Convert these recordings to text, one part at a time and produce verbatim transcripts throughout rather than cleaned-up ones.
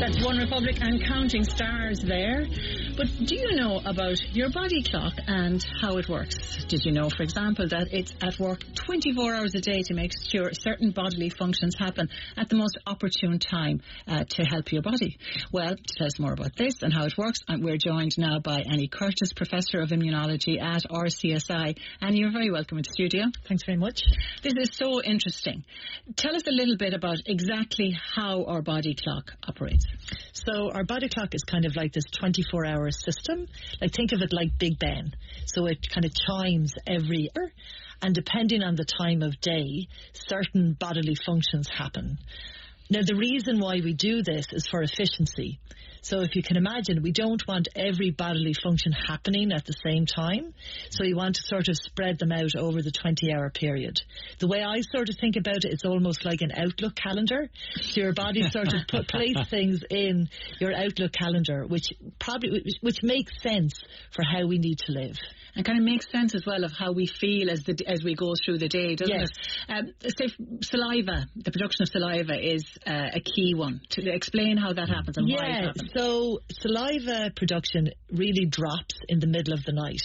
That's One Republic and counting stars there. But do you know about your body clock and how it works? Did you know, for example, that it's at work twenty-four hours a day to make sure certain bodily functions happen at the most opportune time uh, to help your body? Well, to tell us more about this and how it works, we're joined now by Annie Curtis, Professor of Immunology at R C S I. Annie, you're very welcome in the studio. Thanks very much. This is so interesting. Tell us a little bit about exactly how our body clock operates. So our body clock is kind of like this twenty-four hour system. Like, think of it like Big Ben. So it kind of chimes every hour, and depending on the time of day, certain bodily functions happen. Now, the reason why we do this is for efficiency. So if you can imagine, we don't want every bodily function happening at the same time. So you want to sort of spread them out over the twenty hour period. The way I sort of think about it, it's almost like an Outlook calendar. So your body sort of put place things in your Outlook calendar, which probably which, which makes sense for how we need to live. And kind of makes sense as well of how we feel as the as we go through the day, doesn't yes. it? Um, say saliva, the production of saliva is uh, a key one. To explain how that happens and yeah, why it happens. So saliva production really drops in the middle of the night.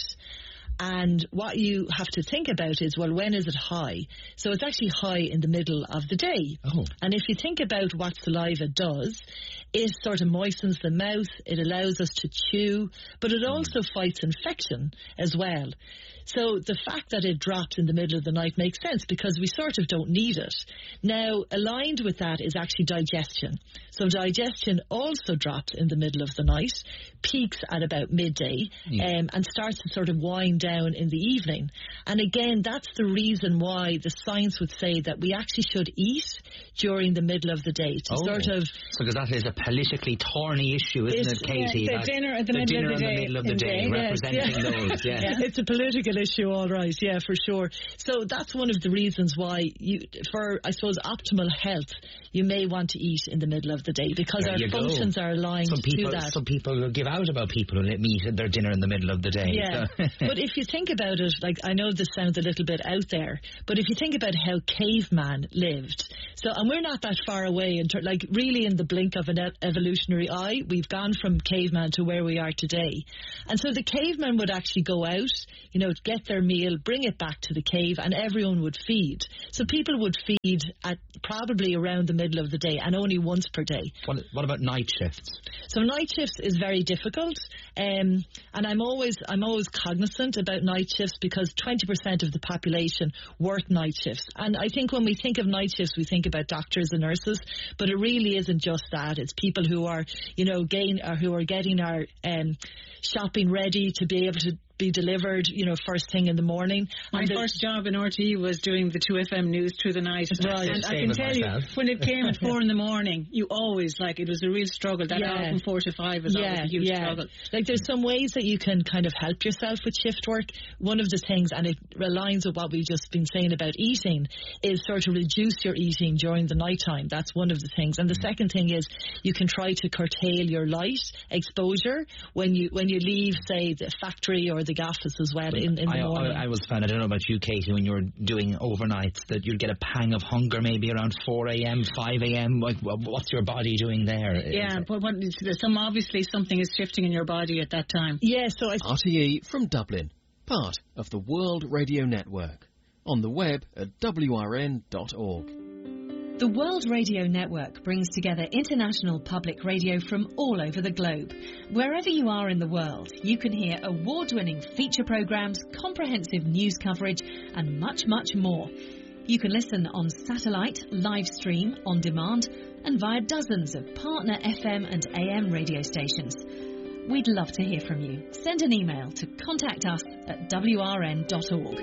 And what you have to think about is, well, when is it high? So it's actually high in the middle of the day. Oh. And if you think about what saliva does, it sort of moistens the mouth, it allows us to chew, but it also mm. fights infection as well. So the fact that it drops in the middle of the night makes sense because we sort of don't need it. Now, aligned with that is actually digestion. So digestion also drops in the middle of the night, peaks at about midday, yeah. um, and starts to sort of wind down in the evening. And again, that's the reason why the science would say that we actually should eat during the middle of the day to oh. sort of... So because that is a politically thorny issue, isn't it, Katie? Yeah, the dinner at the, the middle, dinner of the, in the middle of the day, day representing yes, yeah. those. Yeah. yeah, it's a political issue, all right, yeah, for sure. So that's one of the reasons why, you, for, I suppose, optimal health, you may want to eat in the middle of the day because there our functions go. are aligned some people, to that. Some people give out about people who meet at their dinner in the middle of the day. Yeah, so. But if you think about it, like, I know this sounds a little bit out there, but if you think about how caveman lived, so, and we're not that far away, in ter- like really in the blink of an e- evolutionary eye, we've gone from caveman to where we are today. And so the caveman would actually go out, you know, get their meal, bring it back to the cave, and everyone would feed. So people would feed at probably around the middle of the day and only once per day. What, what about night shifts? So night shifts is very difficult, um, and I'm always I'm always cognizant about night shifts because twenty percent of the population work night shifts. And I think when we think of night shifts, we think about doctors and nurses, but it really isn't just that. It's people who are, you know, gain, or who are getting our um, shopping ready to be able to be delivered, you know, first thing in the morning. My and first the, job in R T E was doing the two F M news through the night. Right. And I can tell myself. you, when it came at four in the morning, you always, like, it was a real struggle. That yeah. hour from four to five was yeah, always a huge yeah. struggle. Like, there's some ways that you can kind of help yourself with shift work. One of the things, and it aligns with what we've just been saying about eating, is sort of reduce your eating during the nighttime. That's one of the things. And the mm-hmm. second thing is you can try to curtail your light exposure when you when you leave, say, the factory or the office as well. In, in the I, morning. I, I was found, I don't know about you, Katie, when you were doing overnights, that you'd get a pang of hunger maybe around four a.m, five a.m. Like, what's your body doing there? Yeah, but what, some obviously something is shifting in your body at that time. Yeah, so I... R T E from Dublin, part of the World Radio Network. On the web at w r n dot org. The World Radio Network brings together international public radio from all over the globe. Wherever you are in the world, you can hear award-winning feature programs, comprehensive news coverage, and much, much more. You can listen on satellite, live stream, on demand, and via dozens of partner F M and A M radio stations. We'd love to hear from you. Send an email to contact us at w r n dot org.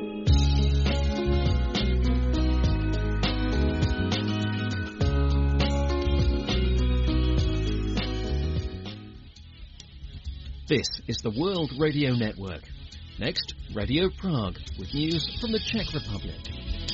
This is the World Radio Network. Next, Radio Prague, with news from the Czech Republic.